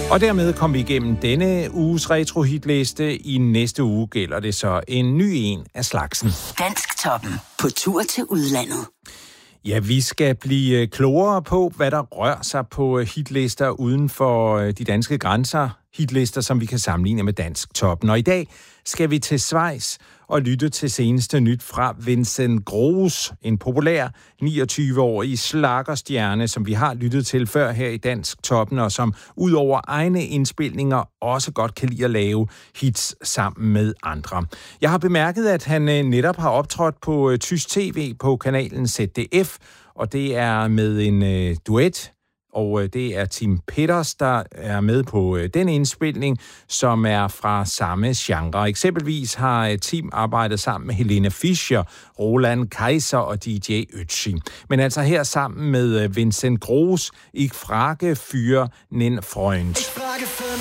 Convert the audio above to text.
Og dermed kom vi igennem denne uges retro-hitliste. I næste uge gælder det så en ny en af slagsen. Dansktoppen på tur til udlandet. Ja, vi skal blive klogere på, hvad der rører sig på hitlister uden for de danske grænser. Hitlister, som vi kan sammenligne med Dansktoppen. Og i dag skal vi til Schweiz og lytte til seneste nyt fra Vincent Gross, en populær 29-årig slaggerstjerne, som vi har lyttet til før her i Dansktoppen, og som ud over egne indspilninger også godt kan lide at lave hits sammen med andre. Jeg har bemærket, at han netop har optrådt på tysk tv på kanalen ZDF, og det er med en duet. Og det er Tim Peters, der er med på den indspilning, som er fra samme genre. Eksempelvis har Tim arbejdet sammen med Helene Fischer, Roland Kaiser og DJ Ötzi. Men altså her sammen med Vincent Gross, Ich frage für nen Freund.